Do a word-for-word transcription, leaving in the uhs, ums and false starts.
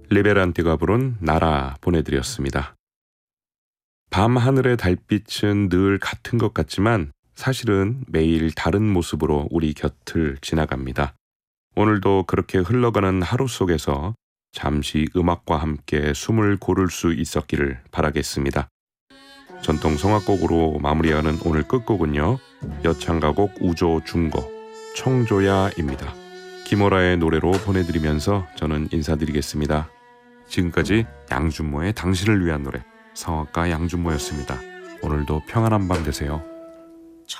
리베란테가 부른 나라 보내드렸습니다. 밤하늘의 달빛은 늘 같은 것 같지만 사실은 매일 다른 모습으로 우리 곁을 지나갑니다. 오늘도 그렇게 흘러가는 하루 속에서 잠시 음악과 함께 숨을 고를 수 있었기를 바라겠습니다. 전통 성악곡으로 마무리하는 오늘 끝곡은요. 여창가곡 우조 중고 청조야입니다. 김오라의 노래로 보내드리면서 저는 인사드리겠습니다. 지금까지 양준모의 당신을 위한 노래 성악가 양준모였습니다. 오늘도 평안한 밤 되세요.